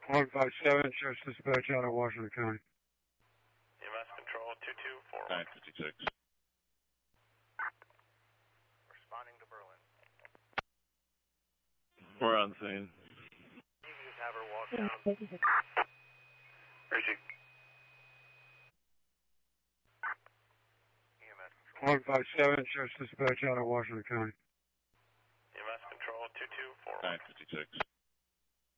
157, Church Dispatch out of Washington County. EMS control 224. 956. Responding to Berlin. We're on scene. You can just have her walk down. Where is she? EMS control. 157, Church Dispatch out of Washington County. EMS control 224. 956.